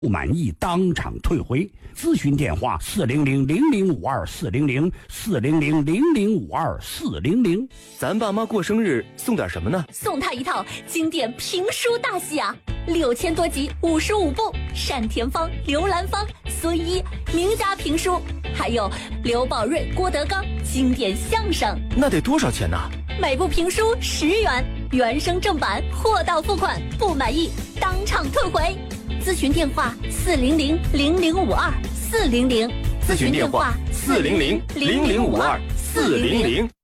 不满意当场退回。咨询电话400-0052-400，400-0052-400。 咱爸妈过生日送点什么呢？ 送他一套经典评书大戏啊，6000多集，55部，单田芳、刘兰芳、孙一名家评书，还有刘宝瑞、郭德纲经典相声。 那得多少钱呢？ 每部评书10元，原声正版，货到付款，不满意当场退回。咨询电话400-0052-400， 咨询电话400-0052-400。